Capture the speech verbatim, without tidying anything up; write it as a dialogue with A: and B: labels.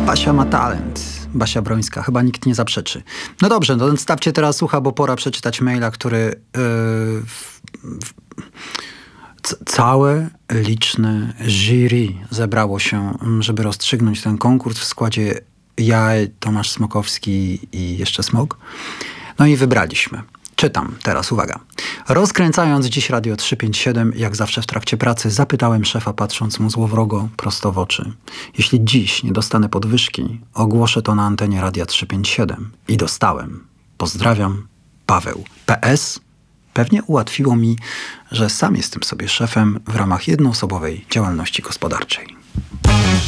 A: Basia ma talent. Basia Brońska. Chyba nikt nie zaprzeczy. No dobrze, no stawcie teraz słucha, bo pora przeczytać maila, który yy, w, w, c- całe liczne jury zebrało się, żeby rozstrzygnąć ten konkurs w składzie ja, Tomasz Smokowski i jeszcze Smok. No i wybraliśmy. Czytam teraz, uwaga. Rozkręcając dziś Radio trzysta pięćdziesiąt siedem, jak zawsze w trakcie pracy, zapytałem szefa, patrząc mu złowrogo prosto w oczy. Jeśli dziś nie dostanę podwyżki, ogłoszę to na antenie Radia trzysta pięćdziesiąt siedem. I dostałem. Pozdrawiam, Paweł. P S. Pewnie ułatwiło mi, że sam jestem sobie szefem w ramach jednoosobowej działalności gospodarczej.